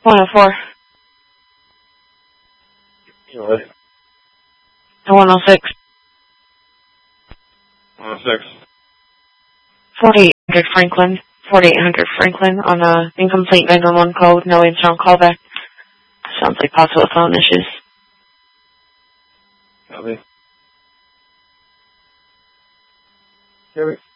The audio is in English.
104. What? 106. 106. 4800 Franklin. 4800 Franklin on a incomplete 911 code. No answer on callback. Sounds like possible phone issues. Copy. Carry.